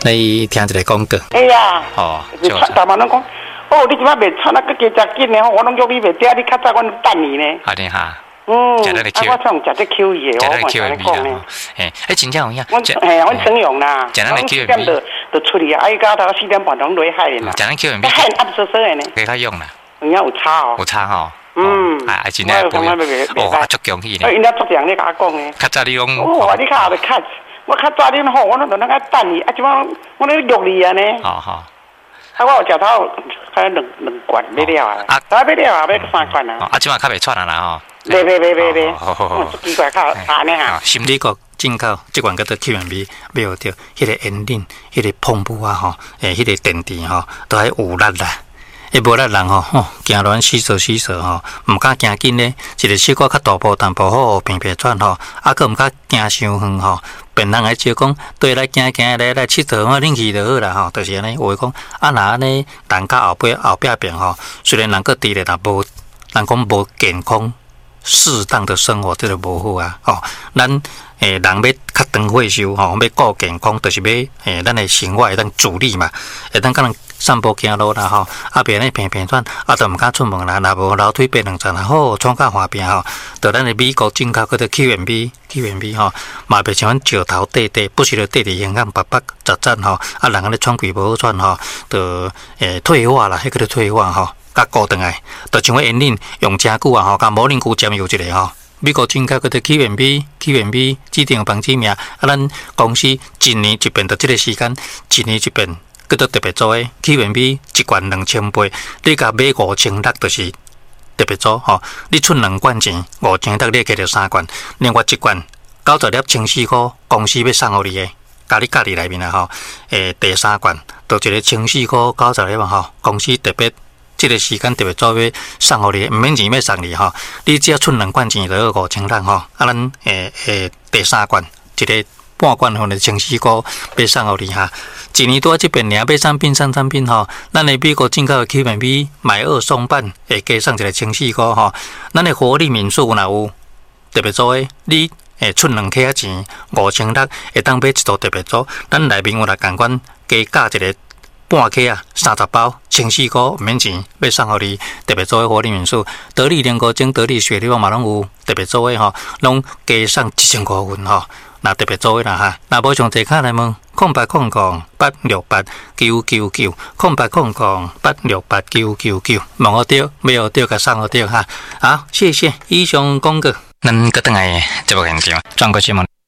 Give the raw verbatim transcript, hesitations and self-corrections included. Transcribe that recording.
你听一个广告。 哎呀， 哦， 你大妈拢讲，哦，你即摆袂穿啊，佮加食紧呢，我拢叫你袂嗲，你较早我等你呢。 好的哈。 嗯， 食得 Q， 啊，我从食这 Q 伊的，我食得 Q 讲呢。 诶，诶，真正有影。 我嘿，我整容啦， 食咱的 Q 点就就出去啊，哎，到头四点半钟落海啦。 食咱 Q 那海暗湿湿的呢。 给较用啦。 有影有差哦。 有差吼。 嗯， 啊，真正不一样。哦，啊，足恭喜呢。 因为足常咧甲我讲呢。 较早你讲。 哦，你较后就较，我较早你吼，我拢在那个等你，啊，即摆我咧约你啊呢。 好好。 啊，我有食到还两两罐买了啊，啊，买了啊，买三罐啊。 啊，即摆较袂喘啊啦吼。 袂袂袂袂袂，我奇怪较差呢哈。 心理国进口即款叫做 Q and B， 买有着迄个烟顶、迄个碰布啊吼，诶，迄个电池吼，都还有力啦。伊无力人吼，吼，行乱洗手洗手吼，毋敢行紧咧，一个小可较大步淡薄好平平喘吼，啊，佮毋敢行伤远吼。别人来招讲，对来行行来来佚佗，我冷气就好啦吼，就是安尼。话讲啊，若安尼，人到后背后壁边吼，虽然人个伫咧，但无人讲无健康。适当的生活，这个无好啊！哦，咱诶人要较长退休吼，要顾健康，就是要诶咱的生活会当自理嘛，会当甲人散步行路啦吼，啊别咧平平转，啊都毋敢出门啦，若无楼梯爬两层啦，好创较方便吼。到咱的美国进口叫做 Q and B，Q and B 吼，嘛袂像阮石头底底，不时就底伫香港白白杂杂吼，啊人安尼喘气无好喘吼，就诶退化啦，迄个叫退化吼。甲固定来，就像我烟领用真久啊吼，甲摩林菇占有一个吼。美国进口叫做 Q and B，Q and B 指定有帮指名，啊，咱公司一年一遍，就即个时间，一年一遍，叫做特别做诶 Q and B 一罐两千八，你甲买五千六就是特别做吼。你出两罐钱，五千六你加着三罐，另外一罐九十粒千四块，公司要送互你诶，甲你家己内面啊吼，诶第三罐，就一个千四块九十粒嘛吼，公司特别。这个时间特别做要送互你，毋免钱要送你吼，你只要出两罐钱就要五千六吼，啊咱诶诶第三罐一个半罐吼，就千四块要送互你哈。一年多这边尔买产品送产品吼，咱的美国进口的 Q and B 买二送半，会加送一个千四块吼。咱的活力民宿若有特别做诶，你诶出两克钱五千六，会当买一组特别做，咱内面有来共款加加一个。半克啊，三十包，千四块免钱，要送互你特别做诶活力民宿，得力莲果精、得力雪莉嘛拢有特别做诶吼，拢加送一千块份吼，那特别做诶啦哈，那无上坐卡来问，空八空空八六八九九九，空八空空八六八九九九，问我对，没有对，甲送我对哈，好，谢谢以上广告，咱个等来节目现场，转过节目。